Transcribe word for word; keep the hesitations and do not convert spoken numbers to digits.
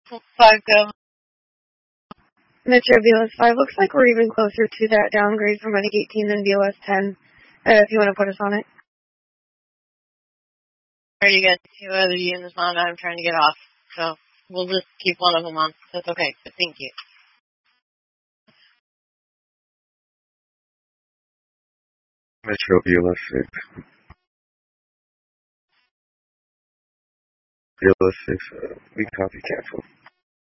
Five go. Metro B L S five looks like we're even closer to that downgrade from Medic eighteen than B L S ten, uh, if you want to put us on it. Already got two other units on that I'm trying to get off, so we'll just keep one of them on. That's okay, but thank you. Metro B L S six. B L S six, uh, we copy cancel.